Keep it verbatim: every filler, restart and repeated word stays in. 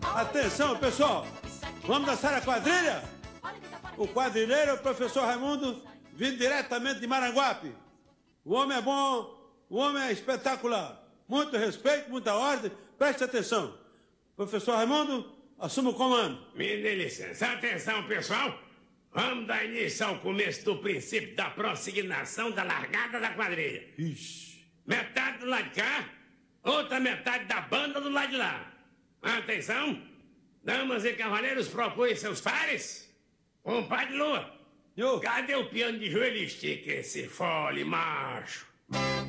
Atenção, pessoal! Vamos dançar a quadrilha? O quadrilheiro é o professor Raimundo, vindo diretamente de Maranguape. O homem é bom, o homem é espetacular. Muito respeito, muita ordem, preste atenção. Professor Raimundo, assuma o comando. Me dê licença. Atenção, pessoal. Vamos dar início ao começo do princípio da prossignação da largada da quadrilha. Ixi. Metade do lado de cá, outra metade da banda do lado de lá. Atenção. Damas e cavaleiros, propõem seus pares. Compadre Lua, Eu. cadê o piano de joelho? Estica esse fole, macho.